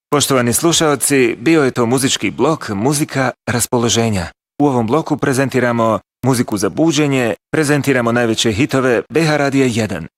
Poštovani slušaoci, bio je to muzički blok Muzika raspoloženja. U ovom bloku prezentiramo muziku za buđenje, prezentiramo najveće hitove BH Radija 1.